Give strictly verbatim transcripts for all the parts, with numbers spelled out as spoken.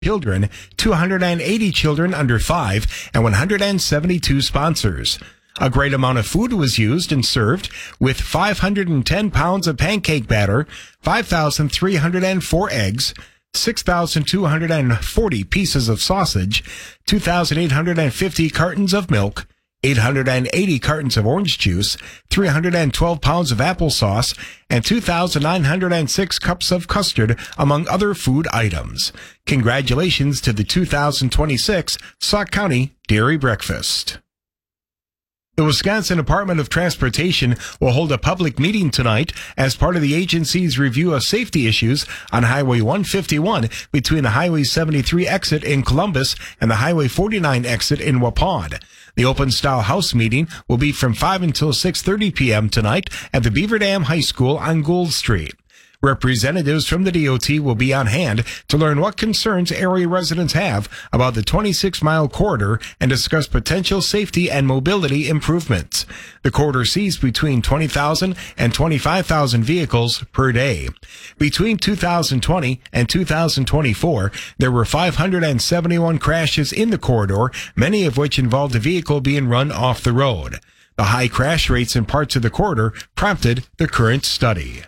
children, two hundred eighty children under five, and one hundred seventy-two sponsors. A great amount of food was used and served, with five hundred ten pounds of pancake batter, five thousand three hundred four eggs, six thousand two hundred forty pieces of sausage, two thousand eight hundred fifty cartons of milk, eight hundred eighty cartons of orange juice, three hundred twelve pounds of applesauce, and two thousand nine hundred six cups of custard, among other food items. Congratulations to the two thousand twenty-six Sauk County Dairy Breakfast. The Wisconsin Department of Transportation will hold a public meeting tonight as part of the agency's review of safety issues on Highway one fifty-one between the Highway seventy-three exit in Columbus and the Highway forty-nine exit in Waupun. The open-style house meeting will be from five until six thirty p.m. tonight at the Beaver Dam High School on Gould Street. Representatives from the D O T will be on hand to learn what concerns area residents have about the twenty-six mile corridor and discuss potential safety and mobility improvements. The corridor sees between twenty thousand and twenty-five thousand vehicles per day. Between two thousand twenty and two thousand twenty-four, there were five hundred seventy-one crashes in the corridor, many of which involved a vehicle being run off the road. The high crash rates in parts of the corridor prompted the current study.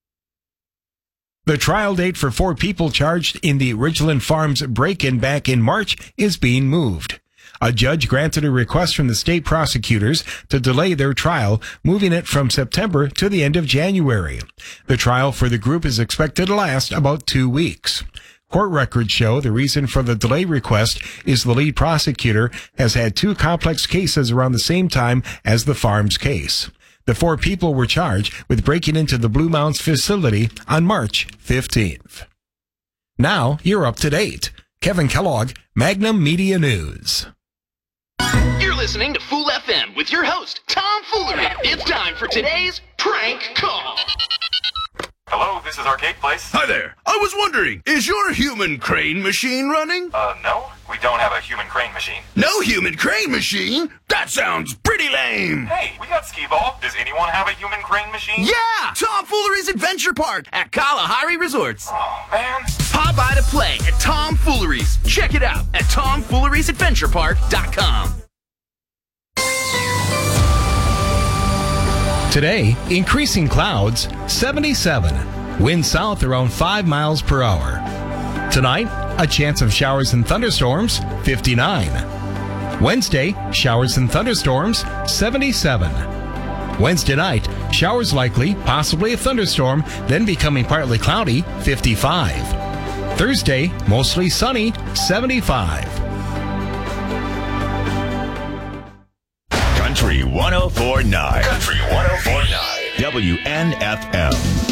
The trial date for four people charged in the Ridgeland Farms break-in back in March is being moved. A judge granted a request from the state prosecutors to delay their trial, moving it from September to the end of January. The trial for the group is expected to last about two weeks. Court records show the reason for the delay request is the lead prosecutor has had two complex cases around the same time as the Farms case. The four people were charged with breaking into the Blue Mounds facility on March fifteenth. Now you're up to date. Kevin Kellogg, Magnum Media News. You're listening to Fool F M with your host, Tom Foolery. It's time for today's prank call. Hello, this is Arcade Place. Hi there. I was wondering, is your human crane machine running? Uh, no, we don't have a human crane machine. No human crane machine? That sounds pretty lame. Hey, we got Skee-Ball. Does anyone have a human crane machine? Yeah! Tom Foolery's Adventure Park at Kalahari Resorts. Oh, man. Pop by to play at Tom Foolery's. Check it out at tom fooleries adventure park dot com. Today, increasing clouds, seventy-seven. Wind south around five miles per hour. Tonight, a chance of showers and thunderstorms, fifty-nine. Wednesday, showers and thunderstorms, seventy-seven. Wednesday night, showers likely, possibly a thunderstorm, then becoming partly cloudy, fifty-five. Thursday, mostly sunny, seventy-five. Country one oh four point nine. Country one oh four point nine. W N F M.